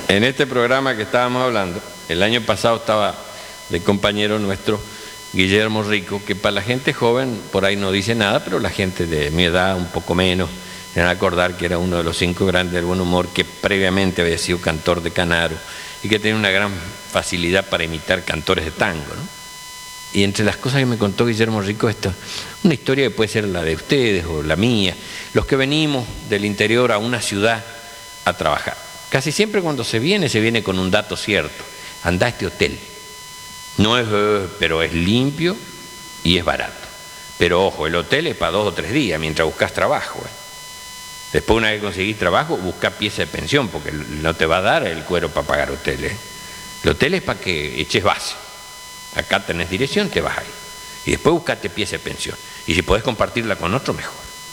En este programa que estábamos hablando, el año pasado estaba de compañero nuestro, Guillermo Rico, que para la gente joven por ahí no dice nada, pero la gente de mi edad, un poco menos, se van a acordar que era uno de los 5 grandes del buen humor, que previamente había sido cantor de canaro y que tenía una gran facilidad para imitar cantores de tango, ¿no? Y entre las cosas que me contó Guillermo Rico, una historia que puede ser la de ustedes o la mía, los que venimos del interior a una ciudad a trabajar. Casi siempre cuando se viene con un dato cierto. Anda a este hotel. No es, pero es limpio y es barato. Pero ojo, el hotel es para 2 o 3 días mientras buscas trabajo. Después, una vez que conseguís trabajo, busca pieza de pensión, porque no te va a dar el cuero para pagar hotel. El hotel es para que eches base. Acá tenés dirección, te vas ahí. Y después buscate pieza de pensión. Y si podés compartirla con otro, mejor.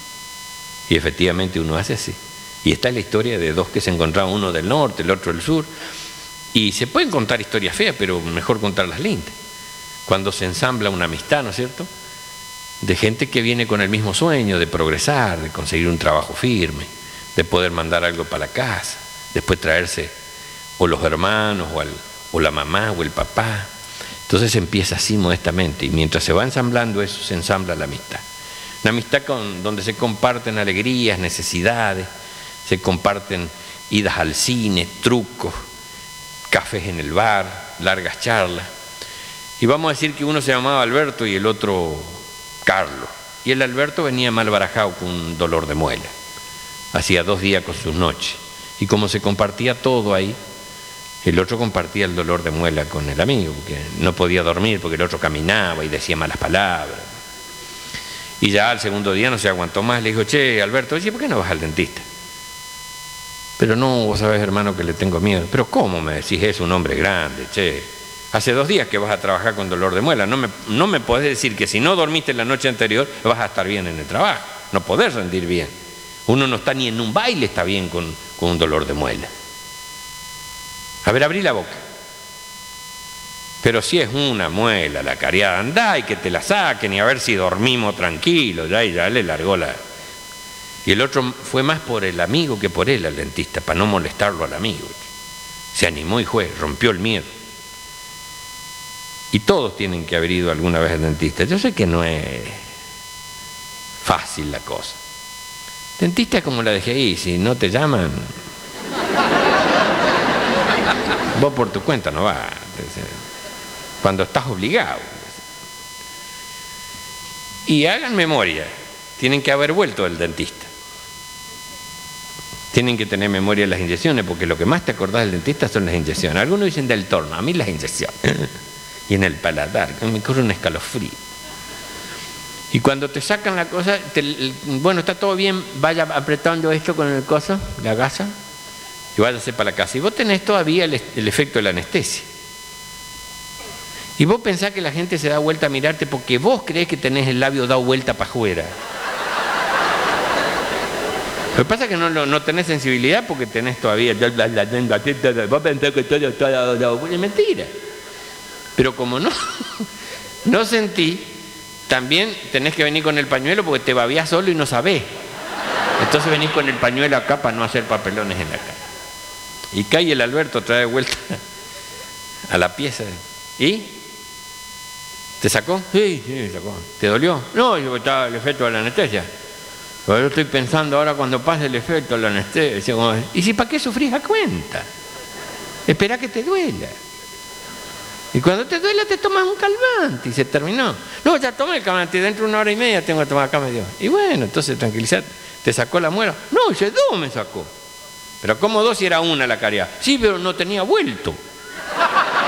Y efectivamente uno hace así. Y está la historia de 2 que se encontraban, uno del norte, el otro del sur. Y se pueden contar historias feas, pero mejor contarlas lindas. Cuando se ensambla una amistad, ¿no es cierto?, de gente que viene con el mismo sueño de progresar, de conseguir un trabajo firme, de poder mandar algo para la casa, después traerse o los hermanos o la mamá o el papá. Entonces se empieza así modestamente, y mientras se va ensamblando eso, se ensambla la amistad. Una amistad donde se comparten alegrías, necesidades, se comparten idas al cine, trucos, cafés en el bar, largas charlas. Y vamos a decir que uno se llamaba Alberto y el otro Carlos. Y el Alberto venía mal barajado con un dolor de muela. Hacía 2 días con sus noches. Y como se compartía todo ahí, el otro compartía el dolor de muela con el amigo, porque no podía dormir porque el otro caminaba y decía malas palabras. Y ya al segundo día no se aguantó más, le dijo: che, Alberto, oye, ¿por qué no vas al dentista? Pero no, vos sabés, hermano, que le tengo miedo. Pero ¿cómo me decís eso, un hombre grande, che? Hace 2 días que vas a trabajar con dolor de muela. No me podés decir que si no dormiste la noche anterior vas a estar bien en el trabajo. No podés rendir bien. Uno no está ni en un baile, está bien con un dolor de muela. A ver, abrí la boca. Pero si es una muela la cariada, andá y que te la saquen y a ver si dormimos tranquilos. Ya le largó la... Y el otro fue más por el amigo que por él al dentista, para no molestarlo al amigo. Se animó y fue, rompió el miedo. Y todos tienen que haber ido alguna vez al dentista. Yo sé que no es fácil la cosa. Dentista es como la dejé ahí, si no te llaman, vos por tu cuenta no vas. Cuando estás obligado. Y hagan memoria, tienen que haber vuelto del dentista. Tienen que tener memoria de las inyecciones, porque lo que más te acordás del dentista son las inyecciones. Algunos dicen del torno, a mí las inyecciones. Y en el paladar, que me corre un escalofrío. Y cuando te sacan la cosa, bueno, está todo bien, vaya apretando esto con el coso, la gasa, y váyase para la casa. Y vos tenés todavía el efecto de la anestesia. Y vos pensás que la gente se da vuelta a mirarte porque vos creés que tenés el labio dado vuelta para afuera. Lo que pasa es que no tenés sensibilidad porque tenés todavía... Vos pensás que todo es mentira. Pero como no sentí, también tenés que venir con el pañuelo porque te babías solo y no sabés. Entonces venís con el pañuelo acá para no hacer papelones en la cara. Y cae el Alberto, trae de vuelta a la pieza. ¿Y? ¿Te sacó? Sí, me sacó. ¿Te dolió? No, yo estaba el efecto de la anestesia. Pero yo estoy pensando ahora cuando pase el efecto de la anestesia. ¿Y si para qué sufrís a cuenta? Espera que te duela. Y cuando te duela te tomas un calmante y se terminó. No, ya tomé el calmante, dentro de 1 hora y media tengo que tomar acá medio. Y bueno, entonces tranquilízate. ¿Te sacó la muela? No, dice 2 me sacó. Pero ¿cómo 2 si era 1 la cariada? Sí, pero no tenía vuelto.